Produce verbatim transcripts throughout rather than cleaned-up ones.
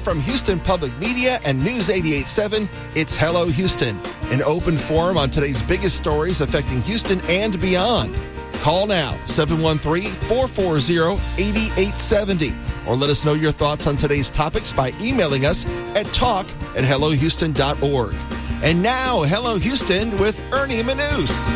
from Houston Public Media and News eighty-eight point seven, it's Hello Houston, an open forum on today's biggest stories affecting Houston and beyond. Call now, seven one three, four four zero, eight eight seven zero, or let us know your thoughts on today's topics by emailing us at talk at hello houston dot org. And now, Hello Houston with Ernie Manous.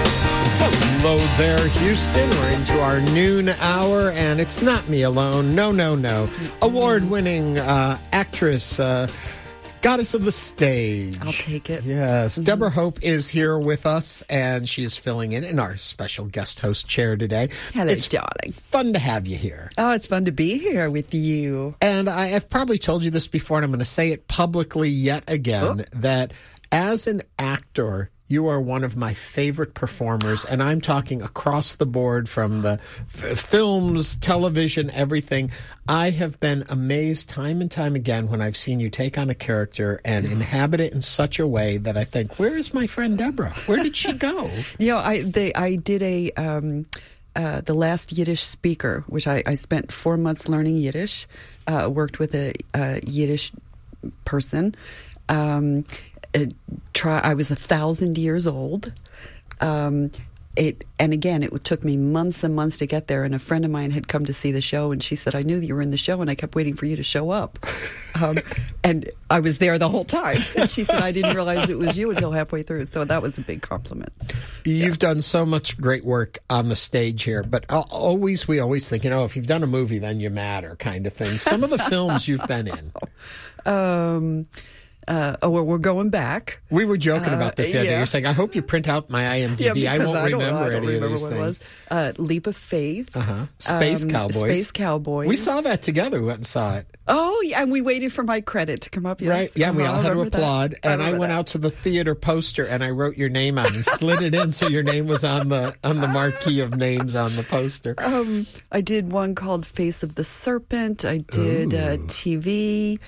Hello there, Houston. We're into our noon hour, and it's not me alone. No, no, no. Award-winning uh, actress, uh, goddess of the stage. I'll take it. Yes. Mm-hmm. Deborah Hope is here with us, and she is filling in in our special guest host chair today. Hello, it's darling. Fun to have you here. Oh, it's fun to be here with you. And I have probably told you this before, and I'm going to say it publicly yet again, oh. that as an actor, you are one of my favorite performers, and I'm talking across the board from the f- films, television, everything. I have been amazed time and time again when I've seen you take on a character and inhabit it in such a way that I think, where is my friend Deborah? Where did she go? You know, I they I did a um, uh, the last Yiddish speaker, which I, I spent four months learning Yiddish. Uh, worked with a, a Yiddish person. Um, It, try, I was a thousand years old. Um, it and again, it took me months and months to get there. And a friend of mine had come to see the show, and she said, "I knew that you were in the show, and I kept waiting for you to show up." Um, and I was there the whole time. And she said, "I didn't realize it was you until halfway through." So that was a big compliment. You've yeah. done so much great work on the stage here, but always we always think, you know, if you've done a movie, then you matter, kind of thing. Some of the films you've been in. Um. Uh, oh, well, we're going back. We were joking about this the other uh, yeah. day. You're saying, I hope you print out my I M D B. Yeah, I won't I don't, remember I don't any remember of these what things. It was. Uh, Leap of Faith. Uh-huh. Space um, Cowboys. Space Cowboys. We saw that together. We went and saw it. Oh, yeah, and we waited for my credit to come up. Yes. Right. Yeah, we uh-huh. all had to applaud. That. And I, I went that. out to the theater poster, and I wrote your name on and slid it in so your name was on the on the marquee of names on the poster. Um, I did one called Face of the Serpent. I did uh, T V.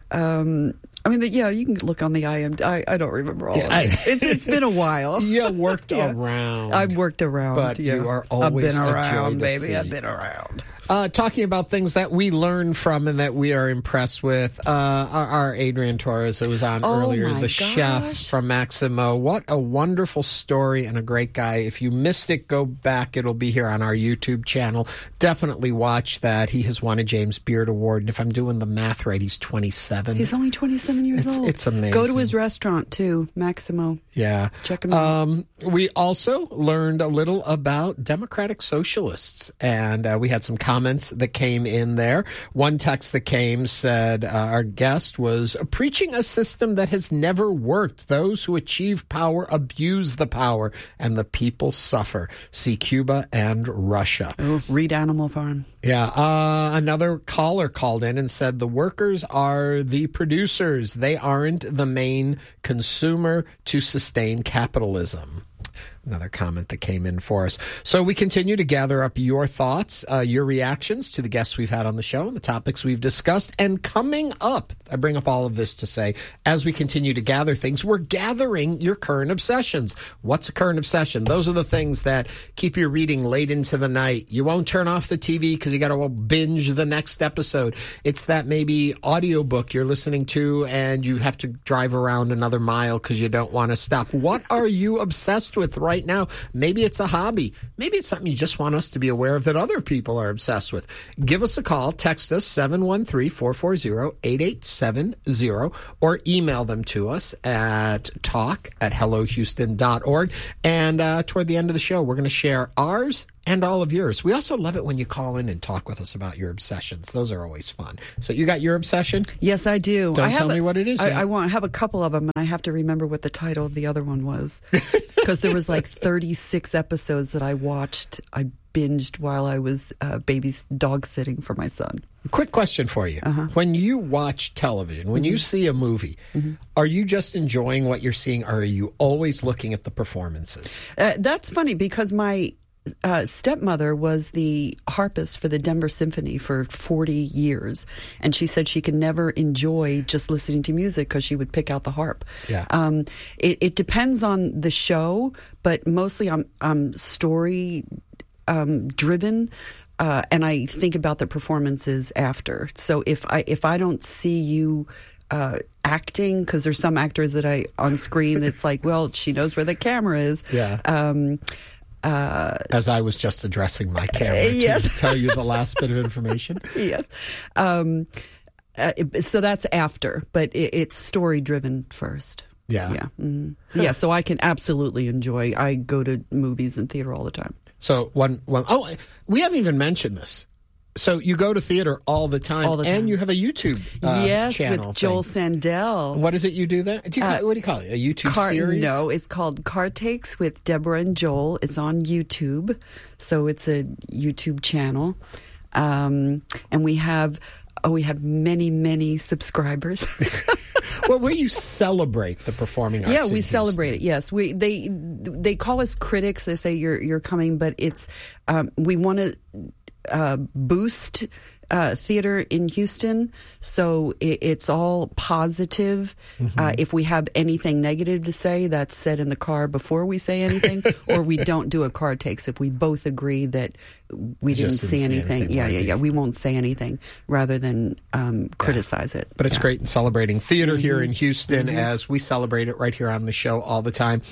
Um I mean, yeah, you can look on the I M D B. I, I don't remember all yeah, of it. It's, it's been a while. You worked yeah. around. I've worked around. But yeah. you are always I've been a around, joy to baby. see. I've been around. Uh, talking about things that we learn from and that we are impressed with. Uh, our, our Adrian Torres, who was on oh earlier, the gosh. chef from Maximo. What a wonderful story and a great guy. If you missed it, go back. It'll be here on our YouTube channel. Definitely watch that. He has won a James Beard Award. And if I'm doing the math right, he's twenty-seven. He's only twenty-seven years it's, old. It's amazing. Go to his restaurant, too, Maximo. Yeah. Check him out. Um, we also learned a little about Democratic Socialists, and uh, we had some comments that came in there. One text that came said, uh, our guest was preaching a system that has never worked. Those who achieve power abuse the power, and the people suffer. See Cuba and Russia. Oh, read Animal Farm. Yeah. Uh, another caller called in and said the workers are the producers. They aren't the main consumer to sustain capitalism. Another comment that came in for us. So we continue to gather up your thoughts, uh, your reactions to the guests we've had on the show and the topics we've discussed. And coming up, I bring up all of this to say, as we continue to gather things, we're gathering your current obsessions. What's a current obsession? Those are the things that keep you reading late into the night. You won't turn off the T V because you got to binge the next episode. It's that maybe audiobook you're listening to and you have to drive around another mile because you don't want to stop. What are you obsessed with right right now? Maybe it's a hobby. Maybe it's something you just want us to be aware of that other people are obsessed with. Give us a call. Text us seven one three, four four zero, eight eight seven zero or email them to us at talk at hello houston dot org. And uh, toward the end of the show, we're going to share ours and all of yours. We also love it when you call in and talk with us about your obsessions. Those are always fun. So you got your obsession? Yes, I do. Don't I tell have me a, what it is. I, I want I have a couple of them, and I have to remember what the title of the other one was. Because there was like thirty-six episodes that I watched. I binged while I was uh, baby dog sitting for my son. Quick question for you. Uh-huh. When you watch television, when mm-hmm. you see a movie, mm-hmm. are you just enjoying what you're seeing, or are you always looking at the performances? Uh, that's funny because my Uh, stepmother was the harpist for the Denver Symphony for forty years, and she said she could never enjoy just listening to music because she would pick out the harp. Yeah. Um, it, it depends on the show, but mostly I'm, I'm story um, driven. uh, and I think about the performances after. So if I if I don't see you uh, acting, because there's some actors that I on screen that's like, well, she knows where the camera is. Yeah. Um, uh, As I was just addressing my camera to yes. tell you the last bit of information. yes. Um, uh, so that's after, but it, it's story driven first. Yeah. Yeah. Mm. Yeah. So I can absolutely enjoy. I go to movies and theater all the time. So one, one, oh, we haven't even mentioned this. So you go to theater all the time, All the time. and you have a YouTube uh, yes, channel with Joel thing. Sandell. What is it you do there? Do you call Uh, it, what do you call it? A YouTube Car, series? No, it's called Car Takes with Deborah and Joel. It's on YouTube, so it's a YouTube channel, um, and we have oh, we have many many subscribers. Well, where you celebrate the performing arts. Yeah, in we Houston. celebrate it. Yes, we they they call us critics. They say you're you're coming, but it's um, we want to uh, boost uh, theater in Houston, so it, it's all positive. Mm-hmm. Uh, if we have anything negative to say, that's said in the car before we say anything, or we don't do a car takes if we both agree that we didn't, Just didn't see see anything. anything yeah, worthy. yeah, yeah. We won't say anything rather than um, criticize it. But it's yeah. great in celebrating theater Mm-hmm. here in Houston, Mm-hmm. as we celebrate it right here on the show all the time.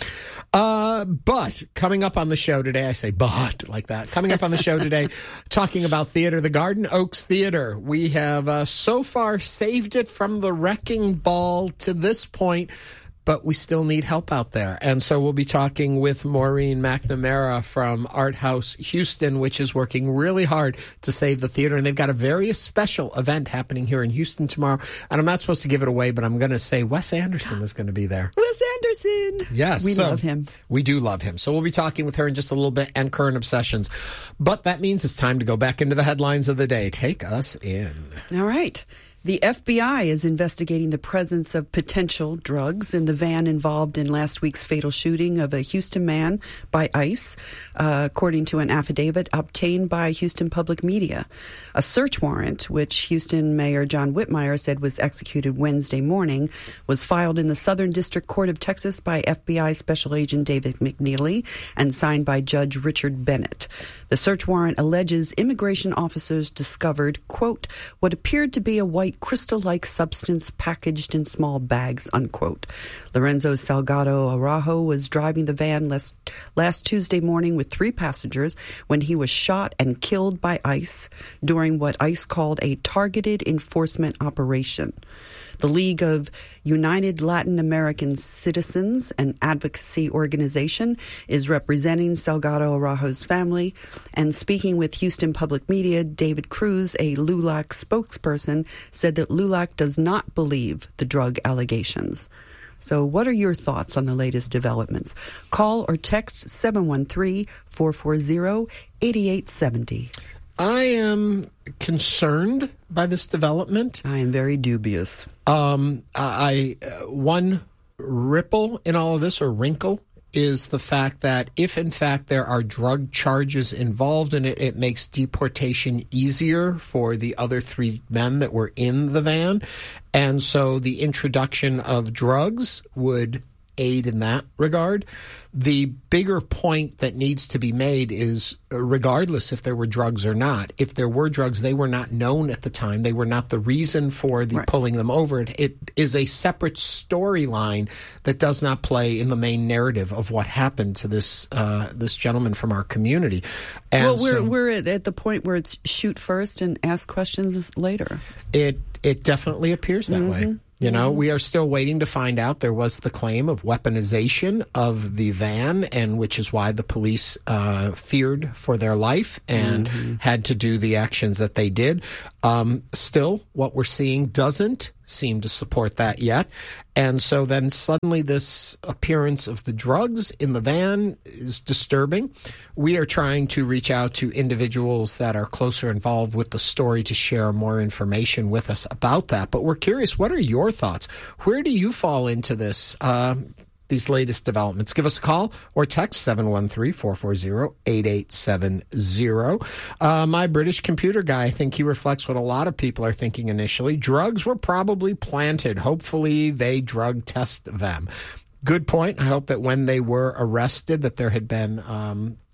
Uh, but coming up on the show today, I say but like that. Coming up on the show today, talking about theater, the Garden Oaks Theater. We have uh, so far saved it from the wrecking ball to this point, but we still need help out there. And so we'll be talking with Maureen McNamara from Art House Houston, which is working really hard to save the theater. And they've got a very special event happening here in Houston tomorrow. And I'm not supposed to give it away, but I'm going to say Wes Anderson is going to be there. Wes Anderson. Yes. We so love him. We do love him. So we'll be talking with her in just a little bit, and current obsessions. But that means it's time to go back into the headlines of the day. Take us in. All right. The F B I is investigating the presence of potential drugs in the van involved in last week's fatal shooting of a Houston man by ICE, uh, according to an affidavit obtained by Houston Public Media. A search warrant, which Houston Mayor John Whitmire said was executed Wednesday morning, was filed in the Southern District Court of Texas by F B I Special Agent David McNeely and signed by Judge Richard Bennett. The search warrant alleges immigration officers discovered, quote, what appeared to be a white crystal-like substance packaged in small bags, unquote. Lorenzo Salgado Araujo was driving the van last, last Tuesday morning with three passengers when he was shot and killed by ICE during what ICE called a targeted enforcement operation. The League of United Latin American Citizens, an advocacy organization, is representing Salgado Araujo's family. And speaking with Houston Public Media, David Cruz, a LULAC spokesperson, said that LULAC does not believe the drug allegations. So what are your thoughts on the latest developments? Call or text seven one three, four four zero, eight eight seven zero. I am concerned by this development. I am very dubious. Um, I uh, one ripple in all of this, or wrinkle, is the fact that if in fact there are drug charges involved in it, it makes deportation easier for the other three men that were in the van. And so the introduction of drugs would aid in that regard. The bigger point that needs to be made is, regardless if there were drugs or not, if there were drugs, they were not known at the time. They were not the reason for the right. pulling them over. It, it is a separate storyline that does not play in the main narrative of what happened to this uh, this gentleman from our community. And well, we're so we're at, at the point where it's shoot first and ask questions later. It it definitely appears that mm-hmm. way. You know, we are still waiting to find out. There was the claim of weaponization of the van, and which is why the police uh, feared for their life and mm-hmm. had to do the actions that they did. Um, still, what we're seeing doesn't seem to support that yet. And so then suddenly this appearance of the drugs in the van is disturbing. We are trying to reach out to individuals that are closer involved with the story to share more information with us about that. But we're curious, what are your thoughts? Where do you fall into this? Uh, these latest developments. Give us a call or text seven one three, four four zero, eight eight seven zero. Uh, my British computer guy, I think he reflects what a lot of people are thinking initially. Drugs were probably planted. Hopefully they drug test them. Good point. I hope that when they were arrested that there had been um,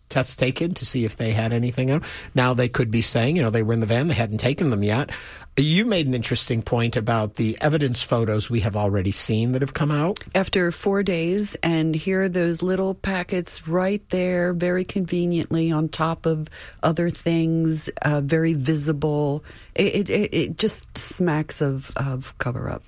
tests taken to see if they had anything in them. Now they could be saying, you know, they were in the van, they hadn't taken them yet. You made an interesting point about the evidence photos we have already seen that have come out. After four days, and here are those little packets right there, very conveniently on top of other things, uh, very visible. It, it, it just smacks of, of cover-up.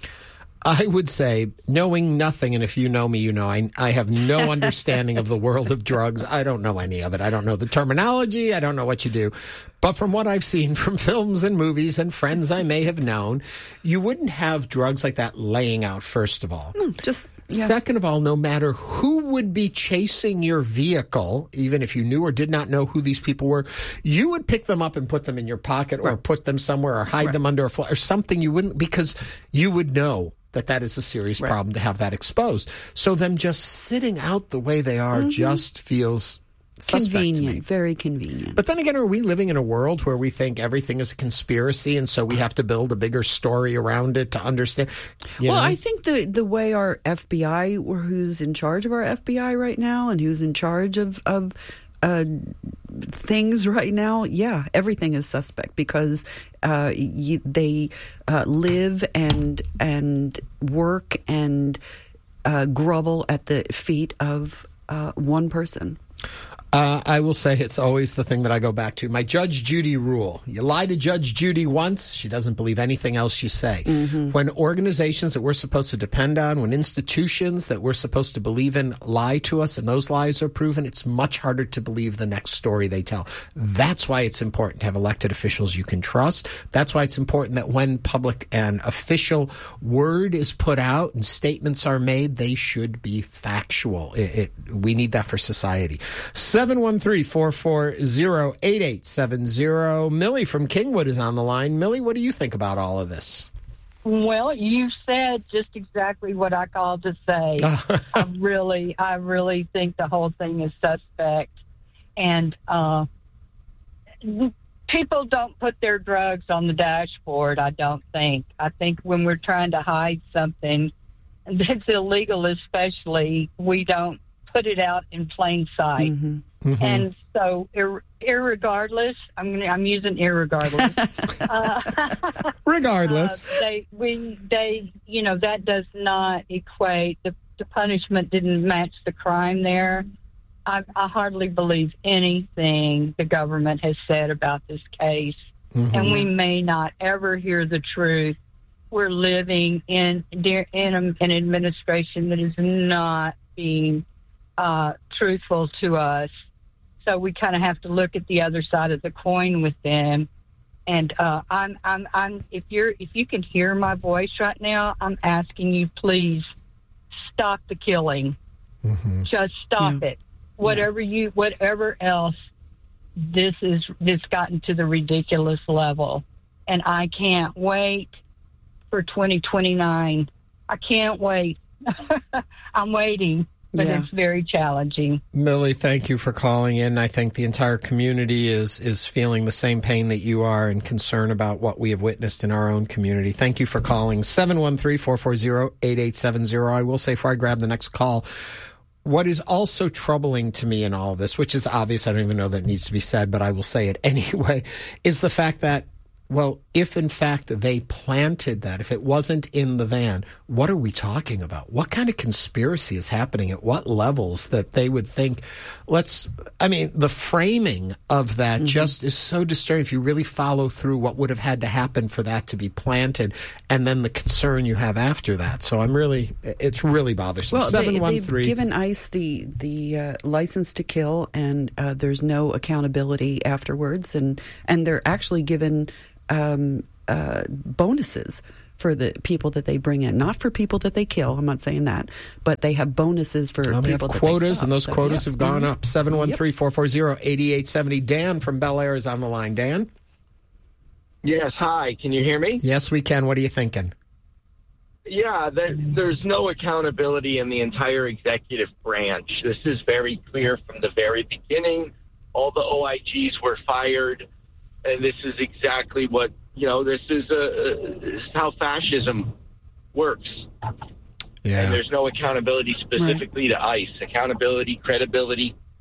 I would say, knowing nothing, and if you know me, you know I, I have no understanding of the world of drugs. I don't know any of it. I don't know the terminology. I don't know what you do. But from what I've seen from films and movies and friends I may have known, you wouldn't have drugs like that laying out, first of all. No, just yeah. Second of all, no matter who would be chasing your vehicle, even if you knew or did not know who these people were, you would pick them up and put them in your pocket or right. put them somewhere or hide right. them under a floor or something. You wouldn't, because you would know that that is a serious right. problem to have that exposed. So them just sitting out the way they are mm-hmm. just feels suspect convenient, to me. Very convenient. But then again, are we living in a world where we think everything is a conspiracy and so we have to build a bigger story around it to understand? You well, know? I think the, the way our F B I, or who's in charge of our F B I right now and who's in charge of, of uh, things right now, yeah, everything is suspect because uh, you, they uh, live and and work and uh, grovel at the feet of uh, one person. Uh, I will say it's always the thing that I go back to. My Judge Judy rule. You lie to Judge Judy once, she doesn't believe anything else you say. Mm-hmm. When organizations that we're supposed to depend on, when institutions that we're supposed to believe in lie to us and those lies are proven, it's much harder to believe the next story they tell. That's why it's important to have elected officials you can trust. That's why it's important that when public and official word is put out and statements are made, they should be factual. It, it, we need that for society. seven one three, four four zero, eight eight seven zero. Millie from Kingwood is on the line. Millie, what do you think about all of this? Well, you said just exactly what I called to say. I really, I really think the whole thing is suspect. And uh, people don't put their drugs on the dashboard, I don't think. I think when we're trying to hide something that's illegal especially, we don't put it out in plain sight. Mm-hmm. Mm-hmm. And so, ir- irregardless, I'm gonna, I'm using irregardless. uh, Regardless, uh, they we they you know that does not equate the the punishment didn't match the crime there. I, I hardly believe anything the government has said about this case, mm-hmm. and we may not ever hear the truth. We're living in in an administration that is not being uh, truthful to us. So we kind of have to look at the other side of the coin with them. And uh, I'm, I'm, I'm. If you're, if you can hear my voice right now, I'm asking you, please stop the killing. Mm-hmm. Just stop yeah. it. Whatever yeah. you, whatever else. This is this gotten to the ridiculous level, and I can't wait for twenty twenty-nine. I can't wait. I'm waiting. But yeah. it's very challenging. Millie, thank you for calling in. I think the entire community is is feeling the same pain that you are and concern about what we have witnessed in our own community. Thank you for calling. seven one three, four four zero, eight eight seven zero. I will say, before I grab the next call, what is also troubling to me in all of this, which is obvious, I don't even know that it needs to be said, but I will say it anyway, is the fact that, well, if in fact they planted that, if it wasn't in the van, what are we talking about? What kind of conspiracy is happening at what levels that they would think, let's, I mean, the framing of that mm-hmm. just is so disturbing. If you really follow through what would have had to happen for that to be planted and then the concern you have after that. So I'm really, it's really bothersome. Well, they, they've given ICE the, the uh, license to kill and uh, there's no accountability afterwards. And, and they're actually given Um, uh, bonuses for the people that they bring in, not for people that they kill. I'm not saying that, but they have bonuses for well, people have that quotas, they stop. and those so, quotas yeah. have gone mm-hmm. up. seven one three, four four zero, eight eight seven zero. Dan from Bel Air is on the line. Dan? Yes, hi. Can you hear me? Yes, we can. What are you thinking? Yeah, there, there's no accountability in the entire executive branch. This is very clear from the very beginning. All the O I Gs were fired. And this is exactly what, you know, this is, a, this is how fascism works. Yeah. And there's no accountability specifically right. to ICE. Accountability, credibility,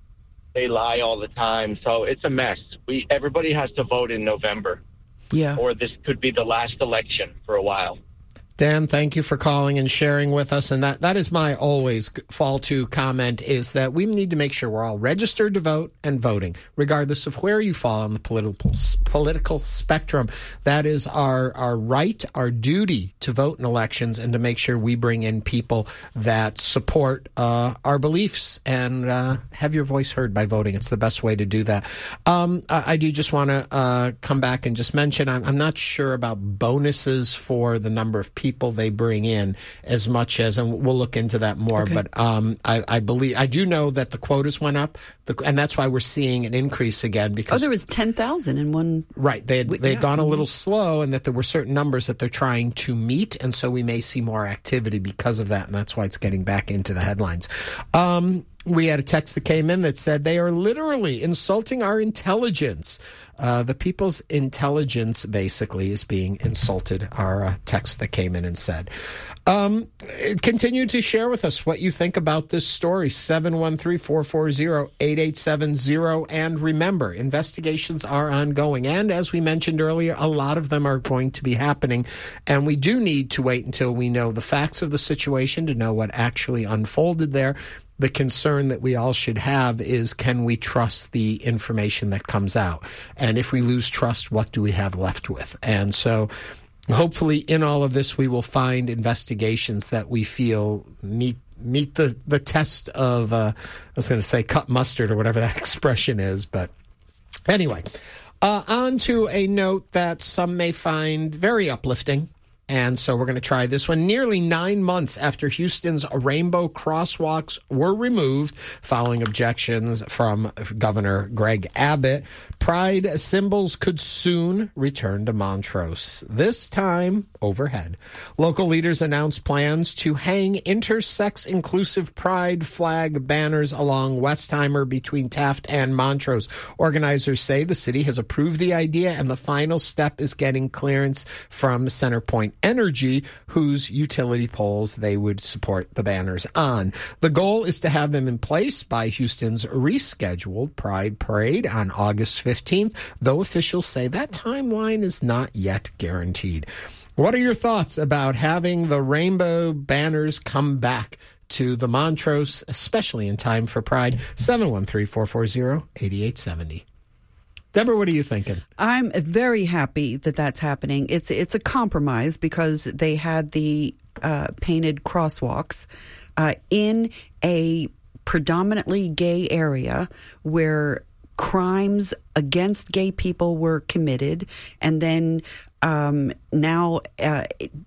They lie all the time. So it's a mess. We everybody has to vote in November. Yeah. Or this could be the last election for a while. Dan, thank you for calling and sharing with us. And that, that is my always fall to comment, is that we need to make sure we're all registered to vote and voting, regardless of where you fall on the political political spectrum. That is our, our right, our duty to vote in elections and to make sure we bring in people that support uh, our beliefs and uh, have your voice heard by voting. It's the best way to do that. Um, I, I do just want to uh, come back and just mention, I'm, I'm not sure about bonuses for the number of people people they bring in as much as, and we'll look into that more. Okay. But um, I, I believe, I do know that the quotas went up, the, and that's why we're seeing an increase again. Because oh, there was ten thousand in one. Right. They had, they had yeah. gone a little slow, and that there were certain numbers that they're trying to meet. And so we may see more activity because of that. And that's why it's getting back into the headlines. Um, We had a text that came in that said they are literally insulting our intelligence. Uh, the people's intelligence basically is being insulted, our uh, text that came in and said. Um, continue to share with us what you think about this story, seven one three, four four zero, eight eight seven zero. And remember, investigations are ongoing. And as we mentioned earlier, a lot of them are going to be happening. And we do need to wait until we know the facts of the situation to know what actually unfolded there. The concern that we all should have is, can we trust the information that comes out? And if we lose trust, what do we have left with? And so hopefully in all of this, we will find investigations that we feel meet meet the, the test of, uh, I was going to say cut mustard or whatever that expression is. But anyway, uh, on to a note that some may find very uplifting. And so we're going to try this one. Nearly nine months after Houston's rainbow crosswalks were removed following objections from Governor Greg Abbott, pride symbols could soon return to Montrose, this time overhead. Local leaders announced plans to hang intersex inclusive pride flag banners along Westheimer between Taft and Montrose. Organizers say the city has approved the idea, and the final step is getting clearance from Centerpoint Energy, whose utility poles they would support the banners on. The goal is to have them in place by Houston's rescheduled Pride Parade on August fifteenth, though officials say that timeline is not yet guaranteed. What are your thoughts about having the rainbow banners come back to the Montrose, especially in time for Pride? seven one three, four four zero, eight eight seven zero. Deborah, what are you thinking? I'm very happy that that's happening. It's it's a compromise because they had the uh, painted crosswalks uh, in a predominantly gay area where crimes against gay people were committed, and then um, now uh,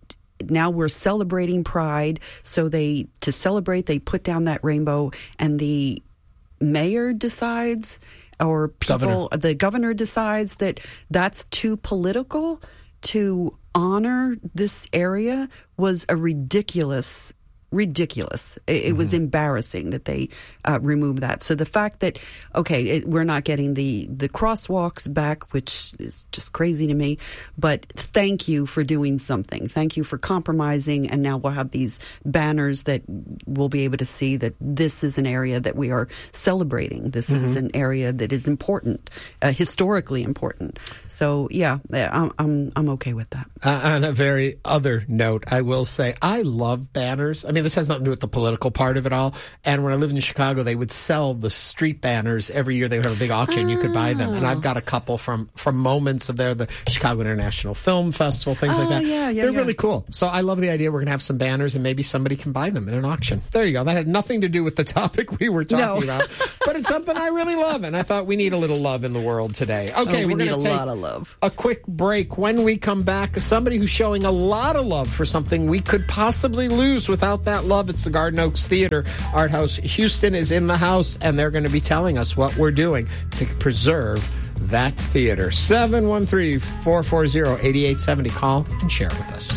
now we're celebrating Pride. So they to celebrate, they put down that rainbow, and the mayor decides. Or people, governor. the governor decides that that's too political to honor this area was a ridiculous, ridiculous. It, mm-hmm. it was embarrassing that they uh, removed that. So the fact that, okay, it, we're not getting the, the crosswalks back, which is just crazy to me, but thank you for doing something. Thank you for compromising, and now we'll have these banners that we'll be able to see that this is an area that we are celebrating. This mm-hmm. is an area that is important, uh, historically important. So, yeah, I'm, I'm, I'm okay with that. Uh, on a very other note, I will say I love banners. I mean, this has nothing to do with the political part of it all. And when I lived in Chicago, they would sell the street banners every year. They would have a big auction. Oh. You could buy them. And I've got a couple from, from moments of there, the Chicago International Film Festival, things oh, like that. Yeah, yeah, They're yeah. really cool. So I love the idea we're going to have some banners and maybe somebody can buy them in an auction. There you go. That had nothing to do with the topic we were talking no. about. But it's something I really love. And I thought we need a little love in the world today. Okay, oh, we we're need going a to take lot of love. A quick break. When we come back, somebody who's showing a lot of love for something we could possibly lose without that love. It's the Garden Oaks Theater. Art House Houston is in the house, and they're going to be telling us what we're doing to preserve that theater. seven one three, four four zero, eight eight seven zero. Call and share with us.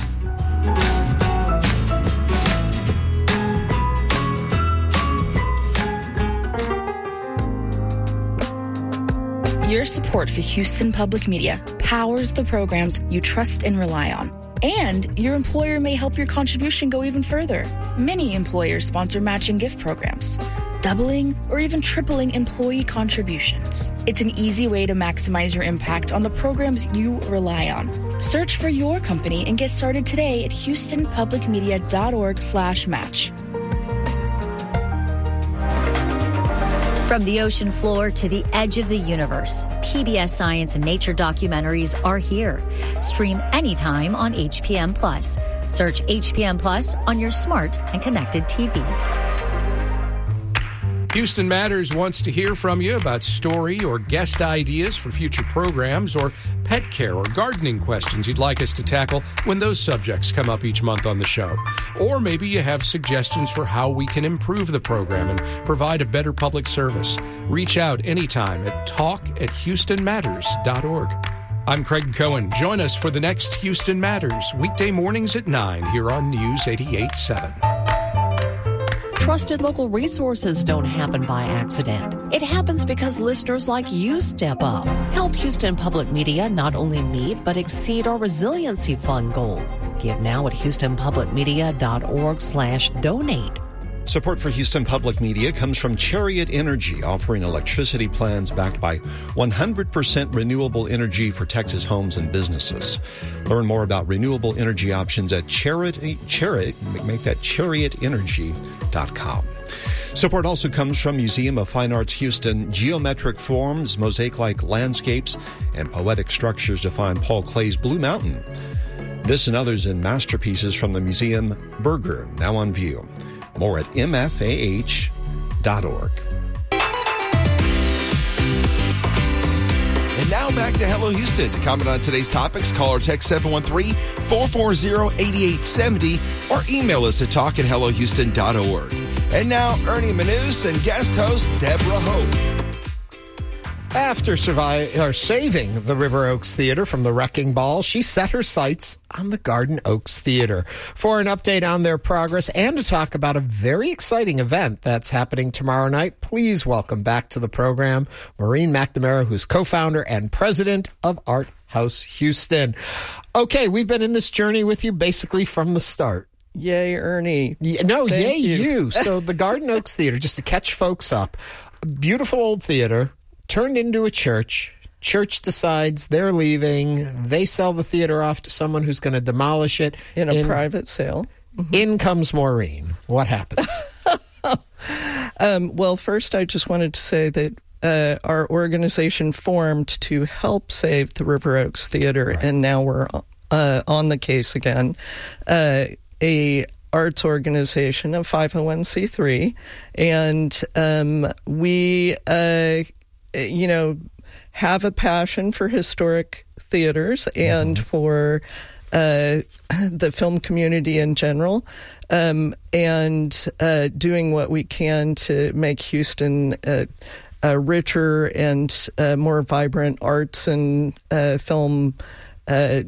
Your support for Houston Public Media powers the programs you trust and rely on. And your employer may help your contribution go even further. Many employers sponsor matching gift programs. doubling, or even tripling employee contributions. It's an easy way to maximize your impact on the programs you rely on. Search for your company and get started today at houston public media dot org slash match. From the ocean floor to the edge of the universe, P B S Science and Nature documentaries are here. Stream anytime on H P M Plus. Search H P M Plus on your smart and connected T Vs. Houston Matters wants to hear from you about story or guest ideas for future programs, or pet care or gardening questions you'd like us to tackle when those subjects come up each month on the show. Or maybe you have suggestions for how we can improve the program and provide a better public service. Reach out anytime at talk at houston matters dot org. I'm Craig Cohen. Join us for the next Houston Matters, weekday mornings at nine here on News eighty-eight point seven. Trusted local resources don't happen by accident. It happens because listeners like you step up. Help Houston Public Media not only meet but exceed our Resiliency Fund goal. Give now at houston public media dot org slash donate. Support for Houston Public Media comes from Chariot Energy, offering electricity plans backed by one hundred percent renewable energy for Texas homes and businesses. Learn more about renewable energy options at Chariot, Chariot make that chariot energy dot com. Support also comes from Museum of Fine Arts Houston. Geometric forms, mosaic-like landscapes, and poetic structures define Paul Clay's Blue Mountain. This and others in masterpieces from the museum. Burger, now on view. More at m f a h dot org. And now back to Hello Houston. To comment on today's topics, call or text seven one three, four four zero, eight eight seven zero or email us at talk at hello houston dot org. And now, Ernie Manous and guest host Deborah Hope. After survive, or saving the River Oaks Theater from the wrecking ball, she set her sights on the Garden Oaks Theater. For an update on their progress and to talk about a very exciting event that's happening tomorrow night, please welcome back to the program Maureen McNamara, who's co-founder and president of Art House Houston. Okay, we've been in this journey with you basically from the start. Yay, Ernie. Yeah, no, Thank yay, you. you. So the Garden Oaks Theater, just to catch folks up, a beautiful old theater, turned into a church. Church decides they're leaving. They sell the theater off to someone who's going to demolish it. In a in, private sale. Mm-hmm. In comes Maureen. What happens? um, well, first, I just wanted to say that uh, our organization formed to help save the River Oaks Theater, right. And now we're uh, on the case again. Uh, a arts organization, a five oh one c three, and um, we... Uh, you know, have a passion for historic theaters and mm-hmm. for uh, the film community in general, um, and uh, doing what we can to make Houston a, a richer and uh, more vibrant arts and uh, film uh,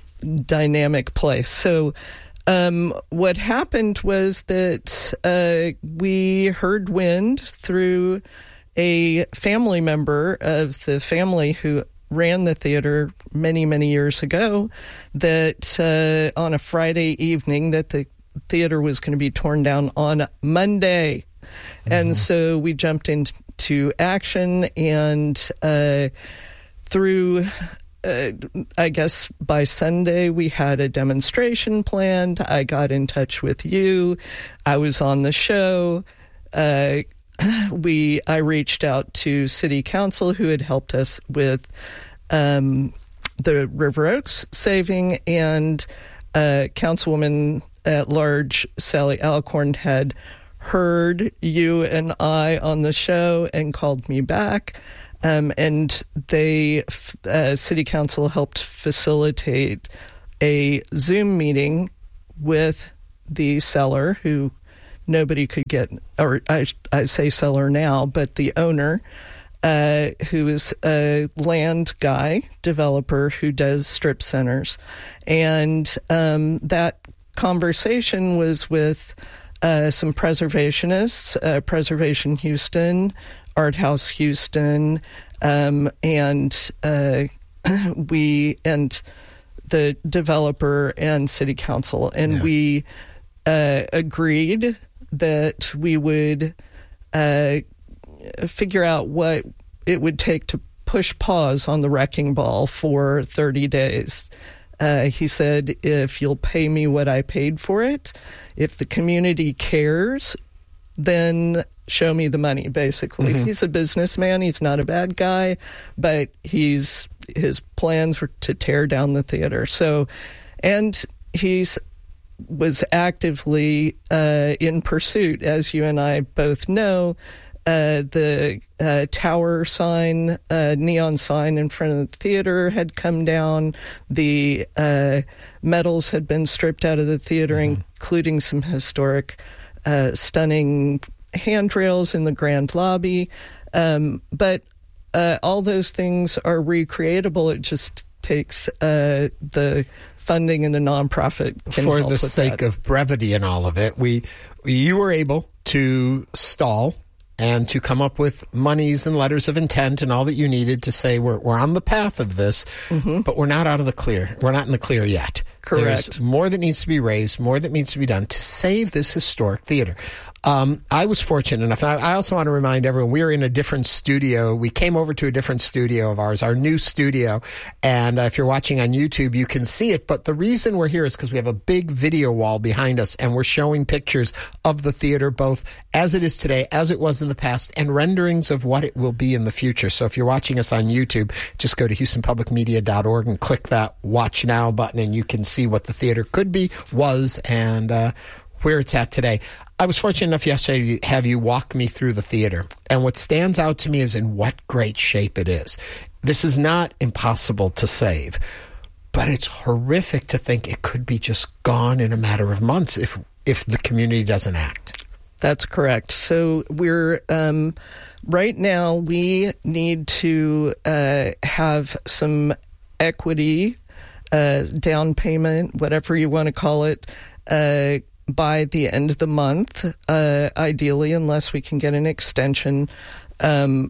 dynamic place. So um, what happened was that uh, we heard wind through a family member of the family who ran the theater many, many years ago, that uh, on a Friday evening that the theater was going to be torn down on Monday. Mm-hmm. And so we jumped into action, and uh, through, uh, I guess by Sunday, we had a demonstration planned. I got in touch with you. I was on the show. Uh, We, I reached out to City Council, who had helped us with um, the River Oaks saving, and uh, Councilwoman at Large Sally Alcorn had heard you and I on the show and called me back, um, and they, uh, City Council helped facilitate a Zoom meeting with the seller, who nobody could get, or I, I say seller now, but the owner, uh, who is a land guy, developer who does strip centers. And um, that conversation was with uh, some preservationists, uh, Preservation Houston, Art House Houston, um, and uh, we, and the developer and City Council. And yeah. we uh, agreed that we would uh, figure out what it would take to push pause on the wrecking ball for thirty days. Uh, he said, if you'll pay me what I paid for it, if the community cares, then show me the money, basically. Mm-hmm. He's a businessman. He's not a bad guy, but he's his plans were to tear down the theater. So, and he's was actively uh, in pursuit, as you and I both know. Uh, the uh, tower sign, uh, neon sign in front of the theater had come down. The uh, medals had been stripped out of the theater, mm-hmm. including some historic, uh, stunning handrails in the grand lobby. Um, but uh, all those things are recreatable. It just takes uh, the funding and the nonprofit can For help the with sake that. of brevity and all of it, we you were able to stall and to come up with monies and letters of intent and all that you needed to say we're we're on the path of this, mm-hmm. but we're not out of the clear. We're not in the clear yet. Correct. There's more that needs to be raised, more that needs to be done to save this historic theater. Um, I was fortunate enough. I, I also want to remind everyone, we are in a different studio. We came over to a different studio of ours, our new studio. And uh, if you're watching on YouTube, you can see it. But the reason we're here is because we have a big video wall behind us, and we're showing pictures of the theater, both as it is today, as it was in the past, and renderings of what it will be in the future. So if you're watching us on YouTube, just go to houston public media dot org and click that Watch Now button, and you can see what the theater could be, was, and uh, where it's at today. I was fortunate enough yesterday to have you walk me through the theater. And what stands out to me is in what great shape it is. This is not impossible to save, but it's horrific to think it could be just gone in a matter of months if if the community doesn't act. That's correct. So we're um, right now we need to uh, have some equity, uh, down payment, whatever you want to call it, uh, by the end of the month, uh, ideally, unless we can get an extension, um,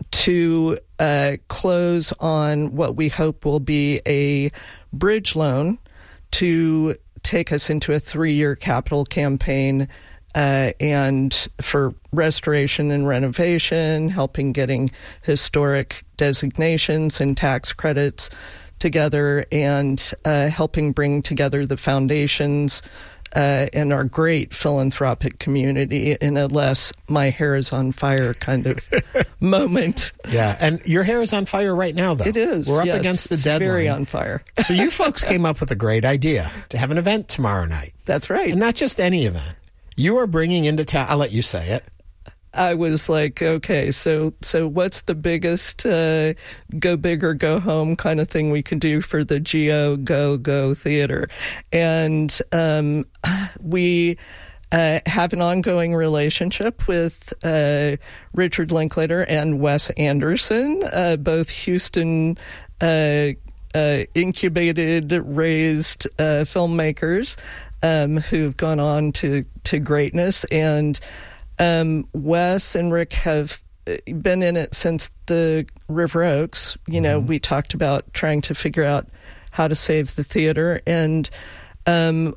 to uh, close on what we hope will be a bridge loan to take us into a three-year capital campaign uh, and for restoration and renovation, helping getting historic designations and tax credits together, and uh, helping bring together the foundations Uh, and our great philanthropic community in a less my hair is on fire kind of moment. Yeah, and your hair is on fire right now, though. It is. We're up yes, against the it's deadline. very on fire. So you folks came up with a great idea to have an event tomorrow night. That's right. And not just any event. You are bringing into town, I'll let you say it. I was like, okay, so so what's the biggest uh, go big or go home kind of thing we can do for the G O Go Go Theater? And um, we uh, have an ongoing relationship with uh, Richard Linklater and Wes Anderson, uh, both Houston uh, uh, incubated, raised uh, filmmakers um, who've gone on to, to greatness. And Um, Wes and Rick have been in it since the River Oaks. You know, mm-hmm. we talked about trying to figure out how to save the theater, and um,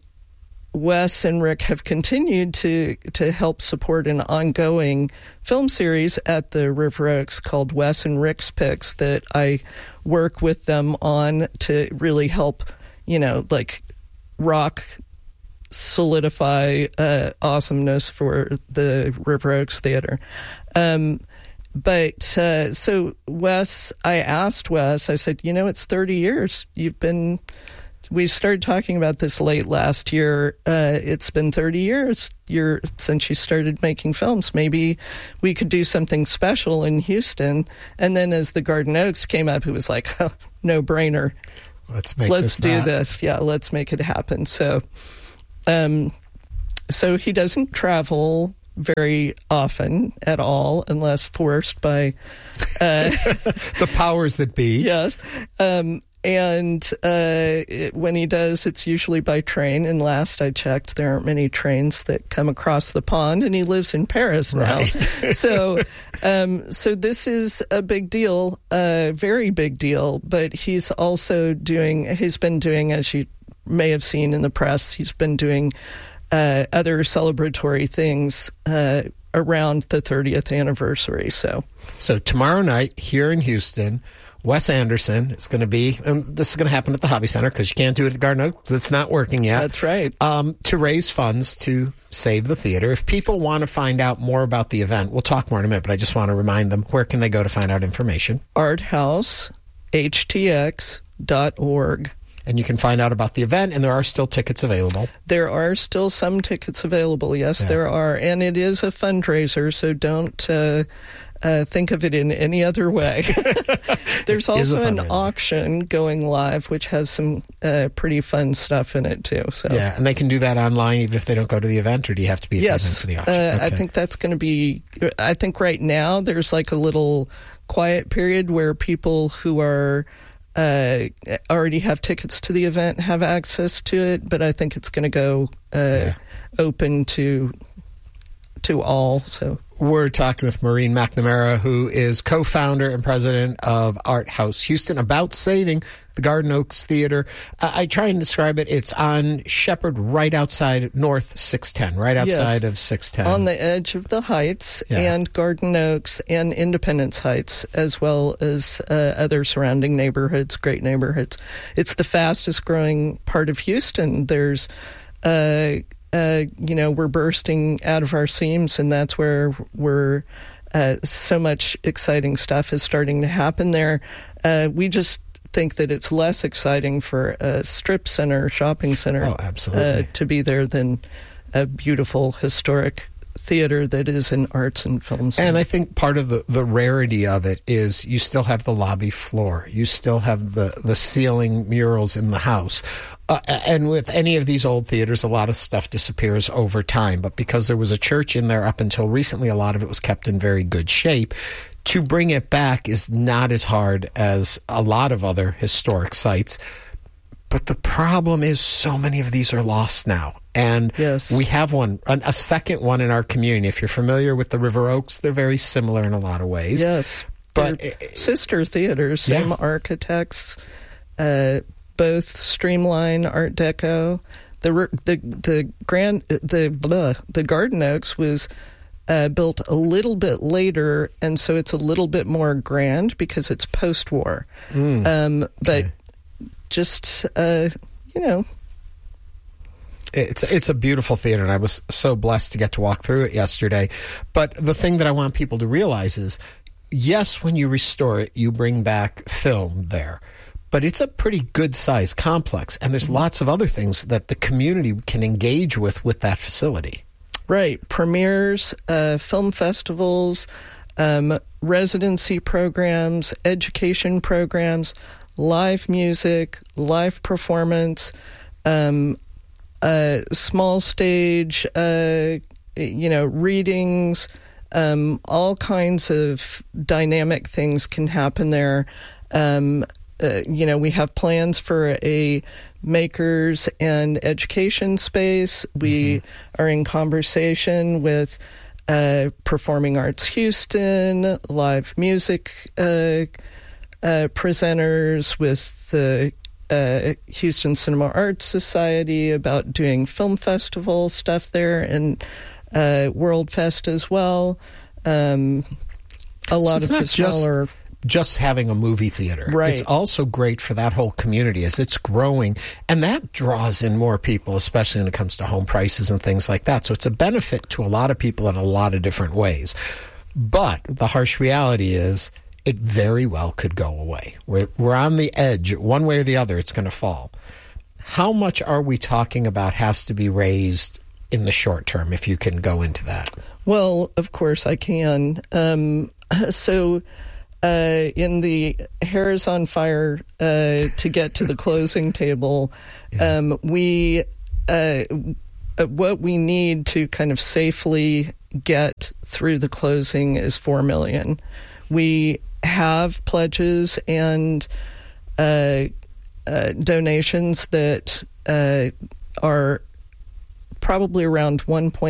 Wes and Rick have continued to to help support an ongoing film series at the River Oaks called Wes and Rick's Picks that I work with them on to really help, you know, like rock solidify uh, awesomeness for the River Oaks Theater. Um, but uh, so Wes, I asked Wes, I said, you know, it's thirty years. You've been, we started talking about this late last year. Uh, it's been thirty years you're, since you started making films. Maybe we could do something special in Houston. And then as the Garden Oaks came up, it was like, oh, no brainer. Let's make Let's this do that. this. Yeah, let's make it happen. So Um, so he doesn't travel very often at all, unless forced by uh, the powers that be. Yes, um, and uh, it, when he does, it's usually by train. And last I checked, there aren't many trains that come across the pond. And he lives in Paris now, right. so um, so this is a big deal, a very big deal. But he's also doing. He's been doing, as you may have seen in the press, he's been doing uh, other celebratory things uh, around the thirtieth anniversary. So, so tomorrow night here in Houston, Wes Anderson is going to be, and this is going to happen at the Hobby Center because you can't do it at the Garden Oak because it's not working yet. That's right. Um, to raise funds to save the theater. If people want to find out more about the event, we'll talk more in a minute, but I just want to remind them, where can they go to find out information? art house h t x dot org. And you can find out about the event, and there are still tickets available. There are still some tickets available. Yes, yeah. There are. And it is a fundraiser, so don't uh, uh, think of it in any other way. There's also an auction going live, which has some uh, pretty fun stuff in it, too. So. Yeah, and they can do that online even if they don't go to the event, or do you have to be at yes, the event for the auction? Uh, okay. I think that's going to be, I think right now there's like a little quiet period where people who are Uh, already have tickets to the event, have access to it, but I think it's going to go uh, yeah. open to to all. So we're talking with Maureen McNamara, who is co-founder and president of Art House Houston, about saving the Garden Oaks Theater. Uh, I try and describe it. It's on Shepherd, right outside North six ten, right outside yes. of six ten. On the edge of the Heights yeah. and Garden Oaks and Independence Heights, as well as uh, other surrounding neighborhoods, great neighborhoods. It's the fastest growing part of Houston. There's uh, Uh, you know, we're bursting out of our seams, and that's where we're uh, so much exciting stuff is starting to happen there. Uh, we just think that it's less exciting for a strip center, shopping center, oh, absolutely. Uh, to be there than a beautiful historic theater that is in arts and films. And I think part of the, the rarity of it is you still have the lobby floor. You still have the, the ceiling murals in the house. Uh, and with any of these old theaters, a lot of stuff disappears over time. But because there was a church in there up until recently, a lot of it was kept in very good shape. To bring it back is not as hard as a lot of other historic sites. But the problem is so many of these are lost now. And yes. we have one, a second one in our community. If you're familiar with the River Oaks, they're very similar in a lot of ways. Yes. But they're sister theaters, same yeah. architects, uh, both streamline Art Deco. The the the grand the blah, the Garden Oaks was uh, built a little bit later, and so it's a little bit more grand because it's post-war. Mm. Um, but okay. just uh, you know. It's it's a beautiful theater, and I was so blessed to get to walk through it yesterday. But the thing that I want people to realize is, yes, when you restore it, you bring back film there. But it's a pretty good-sized complex, and there's lots of other things that the community can engage with with that facility. Right. Premieres, uh, film festivals, um, residency programs, education programs, live music, live performance, um Uh, small stage, uh, you know, readings, um, all kinds of dynamic things can happen there. Um, uh, you know, we have plans for a makers and education space. We mm-hmm. are in conversation with uh, Performing Arts Houston, live music uh, uh, presenters, with the Uh, Houston Cinema Arts Society about doing film festival stuff there, and uh, World Fest as well. Um, a lot so of the smaller. Just, just having a movie theater. Right. It's also great for that whole community as it's growing, and that draws in more people, especially when it comes to home prices and things like that. So it's a benefit to a lot of people in a lot of different ways. But the harsh reality is, it very well could go away. We're, we're on the edge. One way or the other, it's going to fall. How much are we talking about has to be raised in the short term, if you can go into that? Well, of course I can. Um, so uh, in the Hair is on Fire uh, to get to the closing table, yeah. um, we uh, what we need to kind of safely get through the closing is four million dollars. We have pledges and uh, uh, donations that uh, are probably around one point